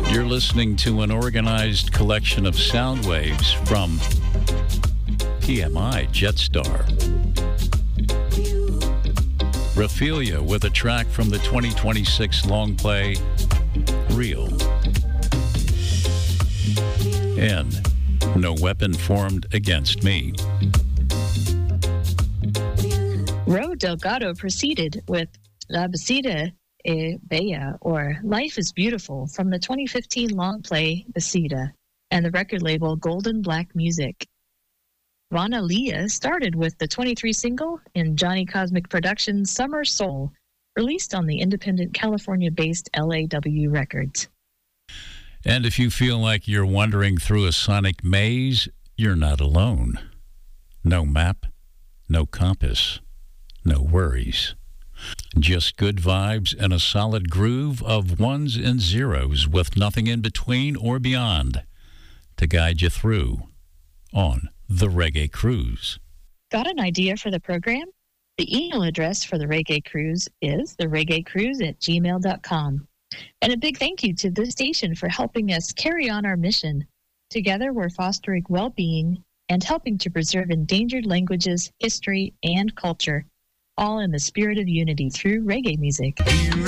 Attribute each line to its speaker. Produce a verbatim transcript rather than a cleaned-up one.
Speaker 1: You're listening to an organized collection of sound waves from P M I Jetstar. Raphelia with a track from the twenty twenty-six long play, Real. And No Weapon Formed Against Me.
Speaker 2: Ro Delgado proceeded with La Visita e Bella, or Life is Beautiful, from the twenty fifteen long play Visita, and the record label Golden Black Music. Rana Leah started with the twenty-three single in Johnny Cosmic Productions' Summer Soul, released on the independent California-based L A W Records.
Speaker 1: And if you feel like you're wandering through a sonic maze, you're not alone. No map, no compass, no worries. Just good vibes and a solid groove of ones and zeros with nothing in between or beyond to guide you through on the Reggae Cruise.
Speaker 2: Got an idea for the program? The email address for the Reggae Cruise is the reggae cruise at gmail dot com. And a big thank you to this station for helping us carry on our mission. Together, we're fostering well-being and helping to preserve endangered languages, history, and culture, all in the spirit of unity through reggae music.